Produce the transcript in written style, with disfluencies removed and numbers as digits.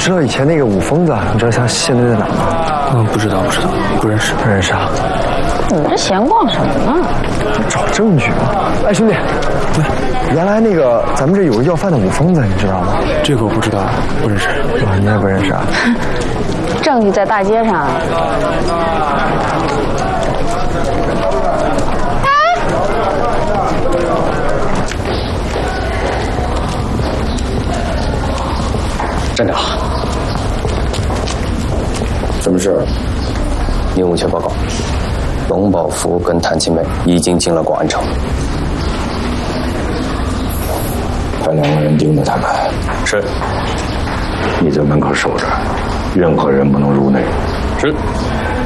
知道以前那个五疯子，你知道他现在在哪吗？ 不知道，不认识啊。 你这闲逛什么呢？ 找证据嘛。哎，兄弟，对，原来那个咱们这有个要饭的五疯子，你知道吗？ 这个我不知道，不认识。 啊，你也不认识啊？ 证据在大街上。 站长，什么事？nhiệm务缺报告，龙宝福跟谭青梅已经进了广安城， 派2个人盯着他们。 是。 你在门口守着，任何人不能入内。 是。